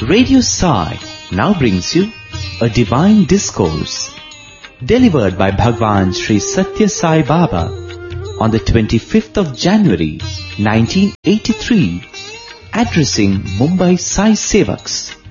Radio Sai now brings you a divine discourse delivered by Bhagwan Sri Satya Sai Baba on the 25th of January 1983, addressing Mumbai Sai Sevaks.